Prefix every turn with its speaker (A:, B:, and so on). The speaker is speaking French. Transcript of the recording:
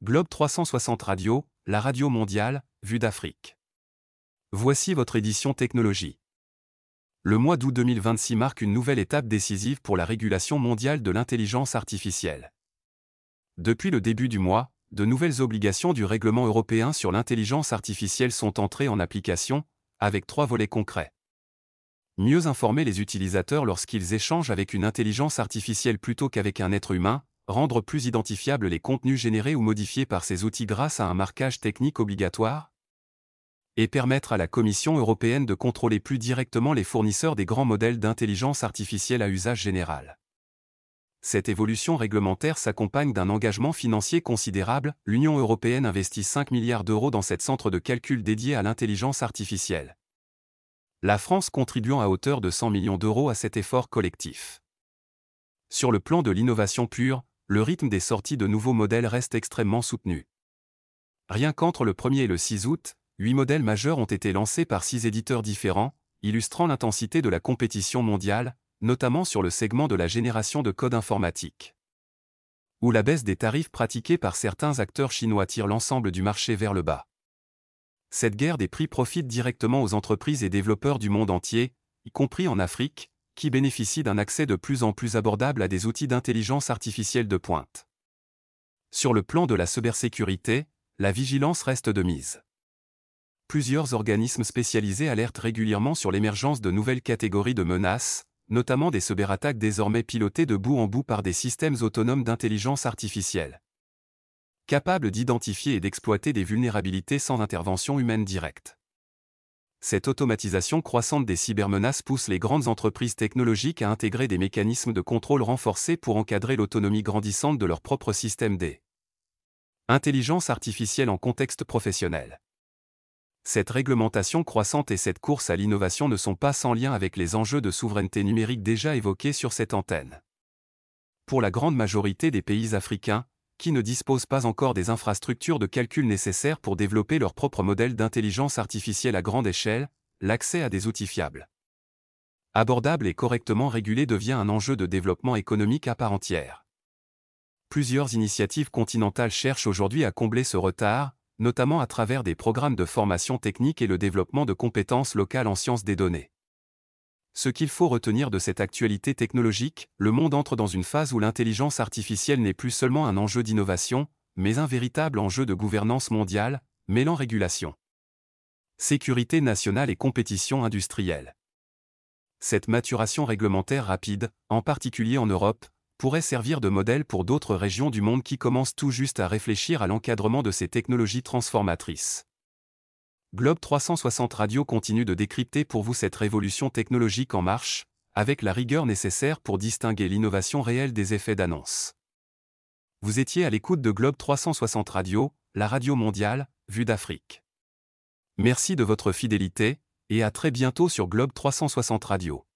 A: Globe 360 Radio, la radio mondiale, vue d'Afrique. Voici votre édition technologie. Le mois d'août 2026 marque une nouvelle étape décisive pour la régulation mondiale de l'intelligence artificielle. Depuis le début du mois, de nouvelles obligations du règlement européen sur l'intelligence artificielle sont entrées en application, avec 3 volets concrets. Mieux informer les utilisateurs lorsqu'ils échangent avec une intelligence artificielle plutôt qu'avec un être humain, rendre plus identifiables les contenus générés ou modifiés par ces outils grâce à un marquage technique obligatoire, et permettre à la Commission européenne de contrôler plus directement les fournisseurs des grands modèles d'intelligence artificielle à usage général. Cette évolution réglementaire s'accompagne d'un engagement financier considérable. L'Union européenne investit 5 milliards d'euros dans cette centre de calcul dédié à l'intelligence artificielle. La France contribuant à hauteur de 100 millions d'euros à cet effort collectif. Sur le plan de l'innovation pure, le rythme des sorties de nouveaux modèles reste extrêmement soutenu. Rien qu'entre le 1er et le 6 août, 8 modèles majeurs ont été lancés par 6 éditeurs différents, illustrant l'intensité de la compétition mondiale, notamment sur le segment de la génération de code informatique, où la baisse des tarifs pratiqués par certains acteurs chinois tire l'ensemble du marché vers le bas. Cette guerre des prix profite directement aux entreprises et développeurs du monde entier, y compris en Afrique, qui bénéficient d'un accès de plus en plus abordable à des outils d'intelligence artificielle de pointe. Sur le plan de la cybersécurité, la vigilance reste de mise. Plusieurs organismes spécialisés alertent régulièrement sur l'émergence de nouvelles catégories de menaces, notamment des cyberattaques désormais pilotées de bout en bout par des systèmes autonomes d'intelligence artificielle, capables d'identifier et d'exploiter des vulnérabilités sans intervention humaine directe. Cette automatisation croissante des cybermenaces pousse les grandes entreprises technologiques à intégrer des mécanismes de contrôle renforcés pour encadrer l'autonomie grandissante de leur propre système d'intelligence artificielle en contexte professionnel. Cette réglementation croissante et cette course à l'innovation ne sont pas sans lien avec les enjeux de souveraineté numérique déjà évoqués sur cette antenne. Pour la grande majorité des pays africains, qui ne disposent pas encore des infrastructures de calcul nécessaires pour développer leur propre modèle d'intelligence artificielle à grande échelle, l'accès à des outils fiables, abordables et correctement régulés devient un enjeu de développement économique à part entière. Plusieurs initiatives continentales cherchent aujourd'hui à combler ce retard, notamment à travers des programmes de formation technique et le développement de compétences locales en sciences des données. Ce qu'il faut retenir de cette actualité technologique, le monde entre dans une phase où l'intelligence artificielle n'est plus seulement un enjeu d'innovation, mais un véritable enjeu de gouvernance mondiale, mêlant régulation, sécurité nationale et compétition industrielle. Cette maturation réglementaire rapide, en particulier en Europe, pourrait servir de modèle pour d'autres régions du monde qui commencent tout juste à réfléchir à l'encadrement de ces technologies transformatrices. Globe 360 Radio continue de décrypter pour vous cette révolution technologique en marche, avec la rigueur nécessaire pour distinguer l'innovation réelle des effets d'annonce. Vous étiez à l'écoute de Globe 360 Radio, la radio mondiale, vue d'Afrique. Merci de votre fidélité, et à très bientôt sur Globe 360 Radio.